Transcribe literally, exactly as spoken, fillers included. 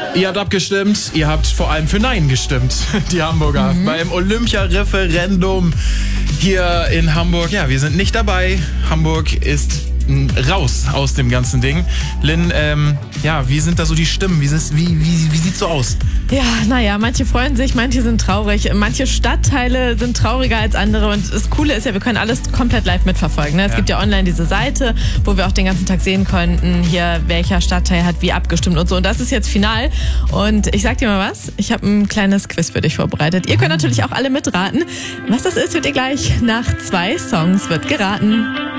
Ihr habt abgestimmt, ihr habt vor allem für Nein gestimmt, die Hamburger. Mhm. Beim Olympia-Referendum hier in Hamburg. Ja, wir sind nicht dabei. Hamburg ist raus aus dem ganzen Ding. Lynn, ähm, ja, wie sind da so die Stimmen? Wie, ist, wie, wie, wie sieht's so aus? Ja, naja, manche freuen sich, manche sind traurig. Manche Stadtteile sind trauriger als andere. Und das Coole ist ja, wir können alles komplett live mitverfolgen. Ne? Es ja. gibt ja online diese Seite, wo wir auch den ganzen Tag sehen konnten, hier welcher Stadtteil hat wie abgestimmt und so. Und das ist jetzt final. Und ich sag dir mal was, ich habe ein kleines Quiz für dich vorbereitet. Ihr könnt natürlich auch alle mitraten. Was das ist, hört ihr gleich. Nach zwei Songs wird geraten.